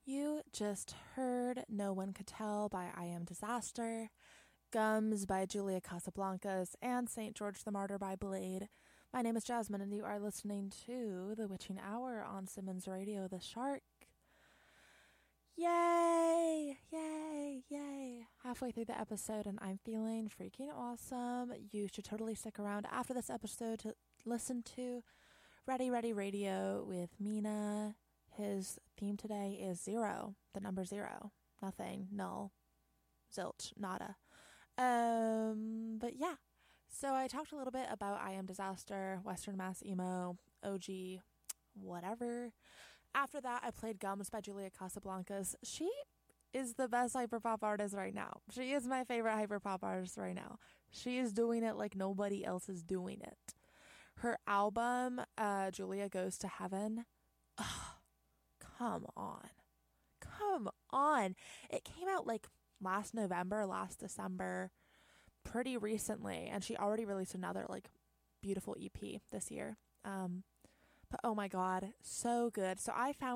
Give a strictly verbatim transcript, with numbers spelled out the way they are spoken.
You just heard No One Could Tell by I Am Disaster, Gums by Julia Casablancas, and Saint George the Martyr by Blade. My name is Jasmine, and you are listening to The Witching Hour on Simmons Radio, The Shark. Yay! Yay! Yay! Halfway through the episode, and I'm feeling freaking awesome. You should totally stick around after this episode to listen to Ready Ready Radio with Mina. His theme today is zero, the number zero. Nothing, null, zilch, nada. Um, but yeah. So I talked a little bit about I Am Disaster, Western Mass Emo, O G, whatever. After that, I played Gums by Julia Casablancas. She is the best hyperpop artist right now. She is my favorite hyperpop artist right now. She is doing it like nobody else is doing it. Her album, uh, Julia Goes to Heaven, ugh, come on. Come on. It came out like last November, last December, pretty recently, and she already released another like beautiful E P this year. Um, but oh my god, so good. So I found